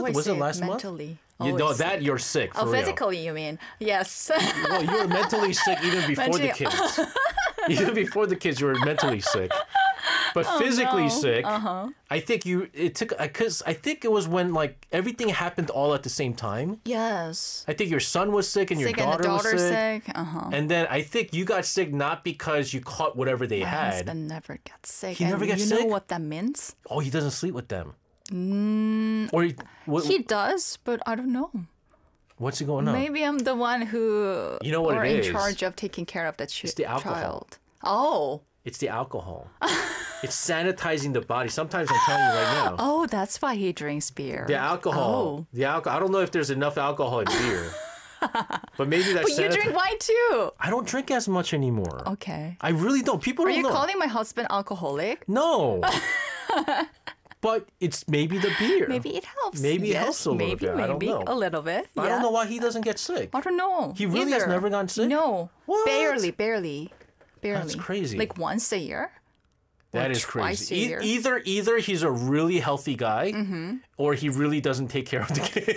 Was it sick last month? mentally. You know Always that sick. you're sick. For Oh, real. physically, you mean? Yes. Well, you were mentally sick even before the Mentally- kids. Even before the kids, you were mentally sick. But physically sick, I think because I think it was when like everything happened all at the same time. Yes. I think your son was sick and Sick your and the daughter was daughter's sick. sick. And then I think you got sick not because you caught whatever they My had. husband never gets sick. He never and gets you sick? know what that means? Oh, he doesn't sleep with them. Or He does, but I don't know. what's he going on? Maybe I'm the one who You know what or it in is? charge of taking care of the the alcohol. child. Oh. It's the alcohol. It's sanitizing the body. Sometimes I'm telling you right now. Oh, that's why he drinks beer. The alcohol. The alcohol. I don't know if there's enough alcohol in beer. But maybe that's But you drink wine too. I don't drink as much anymore. Okay. I really don't. People Are don't you know. calling my husband alcoholic? No. But it's maybe the beer. Maybe it helps. Maybe it Yes, helps a little maybe, bit. I don't Maybe know. a little bit. I don't know why he doesn't get sick. I don't know. He really has either. never gotten sick? No. What? Barely. That's crazy. Like once a year? That Or is twice crazy. a year? Either he's a really healthy guy, or he really doesn't take care of the kids.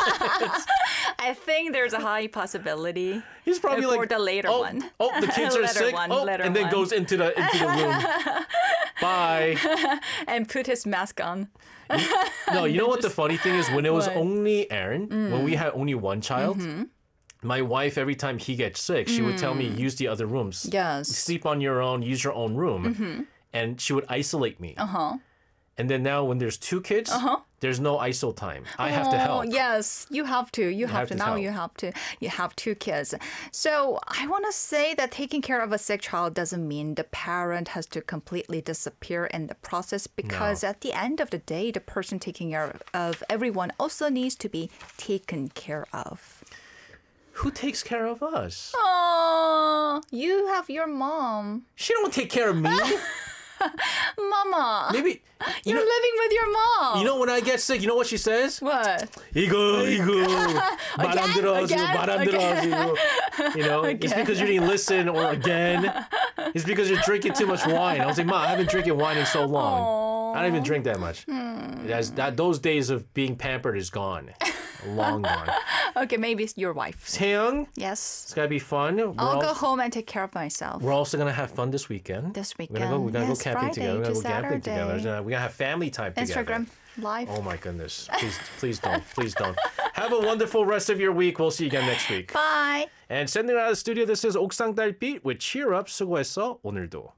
I think there's a high possibility. He's probably for like the later oh, one. Oh, the kids are Later sick. one, Oh, later and then one. goes into the room. Bye. And put his mask on. No, you know what the funny thing is? When it was What? only Aaron, when we had only one child, my wife, every time he gets sick, she would tell me, use the other rooms. Yes. Sleep on your own, use your own room. And she would isolate me. And then now when there's two kids, there's no ISO time. I have to help. Yes, you have to. You have to. Now help. you have to. You have two kids. So I want to say that taking care of a sick child doesn't mean the parent has to completely disappear in the process, because at the end of the day, the person taking care of everyone also needs to be taken care of. Who takes care of us? Oh, you have your mom. She don't take care of me. Mama. Maybe you You're know, living with your mom. you know when I get sick, you know what she says? What? 이거 말 안 들어가지고 말 안 들어가지고. You know, it's because you didn't listen, or again, it's because you're drinking too much wine. I was like, Ma, I haven't drinking wine in so long. I don't even drink that much. Those days of being pampered is gone, long gone. Okay, maybe it's your wife. 태영, Yes. it's gotta be fun. I'll go home and take care of myself. We're also gonna have fun this weekend. This We're gonna weekend. go Yes, camping Friday together. We're gonna to go camping together. Saturday. We're gonna have family time together. Instagram live. Oh my goodness. Please don't. Please don't. Have a wonderful rest of your week. We'll see you again next week. Bye. And sending out of the studio, this is 옥상 달빛 with Cheer Up. 수고했어, 오늘도.